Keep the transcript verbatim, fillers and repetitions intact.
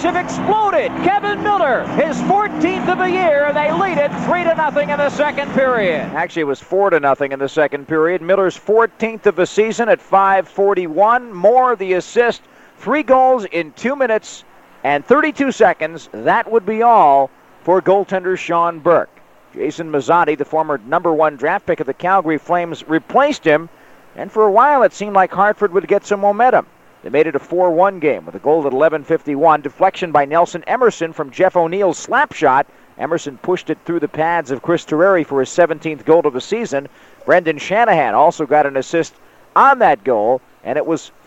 Sharks have exploded. Kevin Miller, his fourteenth of the year, and they lead it three to nothing in the second period. Actually, it was four to nothing in the second period. Miller's fourteenth of the season at five forty-one. Moore, the assist. Three goals in two minutes and thirty-two seconds. That would be all for goaltender Sean Burke. Jason Mazzotti, the former number one draft pick of the Calgary Flames, replaced him. And for a while, it seemed like Hartford would get some momentum. They made it a four one game with a goal at eleven fifty-one. Deflection by Nelson Emerson from Jeff O'Neill's slap shot. Emerson pushed it through the pads of Chris Terreri for his seventeenth goal of the season. Brendan Shanahan also got an assist on that goal, and it was